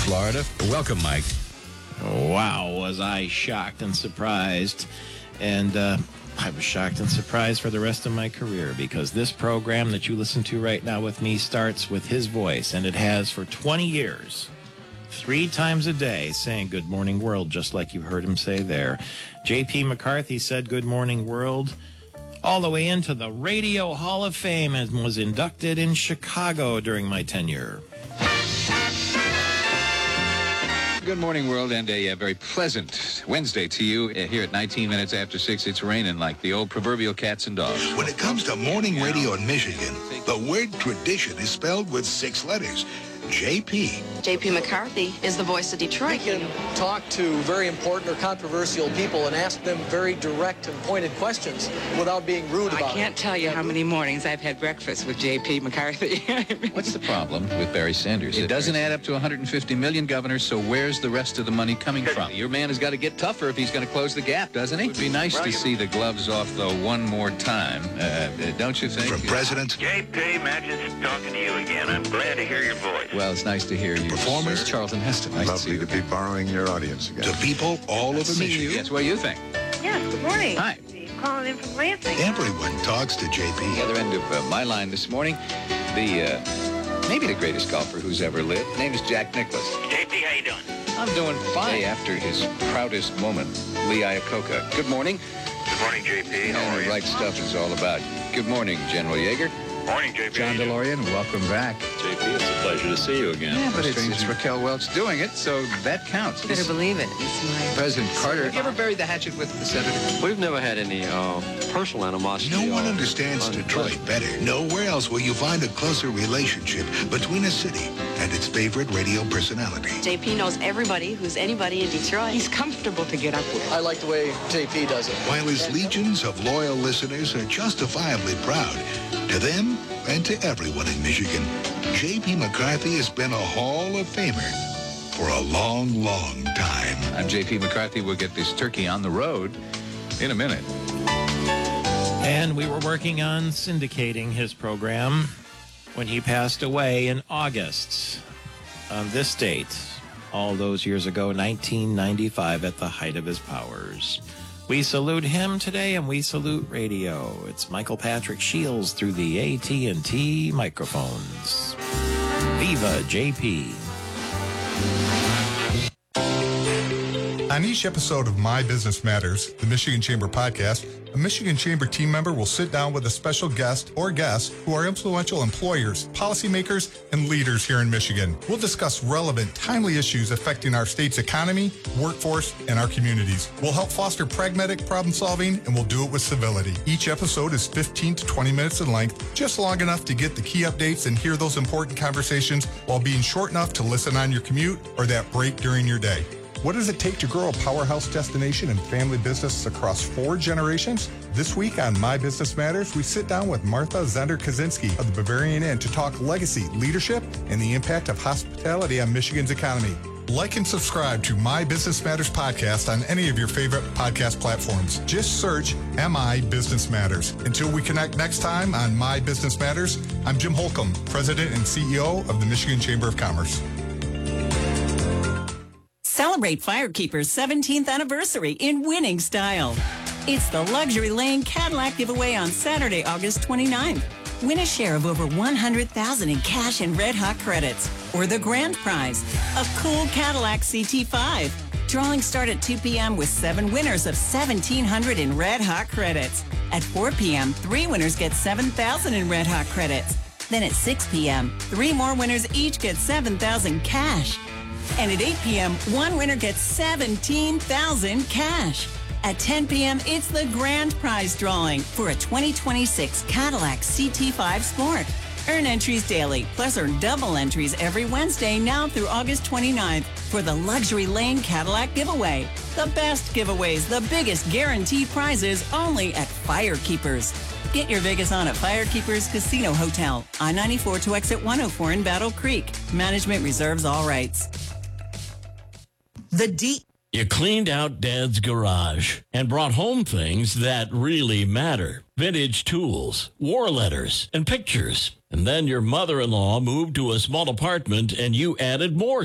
Florida. Welcome, Mike. Wow, was I shocked and surprised. And I was shocked and surprised for the rest of my career, because this program that you listen to right now with me starts with his voice, and it has for 20 years, 3 times a day, saying Good Morning World, just like you heard him say there. J.P. McCarthy said Good Morning World all the way into the Radio Hall of Fame and was inducted in Chicago during my tenure. Good morning, world, and a very pleasant Wednesday to you. Here at 19 minutes after 6, it's raining like the old proverbial cats and dogs. When it comes to morning radio in Michigan, the word tradition is spelled with 6 letters. JP. J.P. McCarthy is the voice of Detroit. We can talk to very important or controversial people and ask them very direct and pointed questions without being rude about it. I can't tell you how many mornings I've had breakfast with J.P. McCarthy. What's the problem with Barry Sanders? It doesn't add up to 150 million, Governor, so where's the rest of the money coming from? Your man has got to get tougher if he's going to close the gap, doesn't he? It would be nice to see the gloves off, though, one more time. Don't you think? From President. J.P. Magic talking to you again. I'm glad to hear your voice. Well, it's nice to hear you. Performers. Sir. Charlton Heston. Nice Lovely to be borrowing your audience again. To people all over Michigan. Yes, what do you think? Yes, good morning. Hi. Calling in from Lansing. Everyone talks to JP. The other end of my line this morning, maybe the greatest golfer who's ever lived. Name is Jack Nicklaus. J.P., how you doing? I'm doing fine. After his proudest moment, Lee Iacocca. Good morning. Good morning, J.P. How And are the you? right stuff is all about. Good morning, General Yeager. Morning, J.P. John DeLorean, welcome back. JP, it's a pleasure to see you again. Yeah, but it's Raquel Welch doing it, so that counts. Better believe it. It's my... President Carter. Have you ever buried the hatchet with the senator? We've never had any personal animosity. No one understands Detroit better. Nowhere else will you find a closer relationship between a city and its favorite radio personality. J.P. knows everybody who's anybody in Detroit. He's comfortable to get up with. I like the way JP does it. While his legions of loyal listeners are justifiably proud, to them and to everyone in Michigan, J.P. McCarthy has been a Hall of Famer for a long, long time. I'm J.P. McCarthy. We'll get this turkey on the road in a minute. And we were working on syndicating his program when he passed away in August on this date, all those years ago, 1995, at the height of his powers. We salute him today, and we salute radio. It's Michael Patrick Shields through the AT&T microphones. Viva JP. On each episode of My Business Matters, the Michigan Chamber podcast, a Michigan Chamber team member will sit down with a special guest or guests who are influential employers, policymakers, and leaders here in Michigan. We'll discuss relevant, timely issues affecting our state's economy, workforce, and our communities. We'll help foster pragmatic problem solving, and we'll do it with civility. Each episode is 15 to 20 minutes in length, just long enough to get the key updates and hear those important conversations while being short enough to listen on your commute or that break during your day. What does it take to grow a powerhouse destination and family business across 4 generations? This week on My Business Matters, we sit down with Martha Zender-Kaczynski of the Bavarian Inn to talk legacy, leadership, and the impact of hospitality on Michigan's economy. Like and subscribe to My Business Matters podcast on any of your favorite podcast platforms. Just search MI Business Matters. Until we connect next time on My Business Matters, I'm Jim Holcomb, President and CEO of the Michigan Chamber of Commerce. Celebrate Firekeeper's 17th anniversary in winning style. It's the Luxury Lane Cadillac giveaway on Saturday, August 29th. Win a share of over $100,000 in cash and Red Hot credits. Or the grand prize, a cool Cadillac CT5. Drawings start at 2 p.m. with 7 winners of $1,700 in Red Hot credits. At 4 p.m., 3 winners get $7,000 in Red Hot credits. Then at 6 p.m., 3 more winners each get $7,000 cash. And at 8 p.m., 1 winner gets $17,000 cash. At 10 p.m., it's the grand prize drawing for a 2026 Cadillac CT5 Sport. Earn entries daily, plus earn double entries every Wednesday now through August 29th for the Luxury Lane Cadillac giveaway. The best giveaways, the biggest guaranteed prizes, only at Firekeepers. Get your Vegas on at Firekeepers Casino Hotel, I-94 to exit 104 in Battle Creek. Management reserves all rights. You cleaned out Dad's garage and brought home things that really matter. Vintage tools, war letters, and pictures. And then your mother-in-law moved to a small apartment and you added more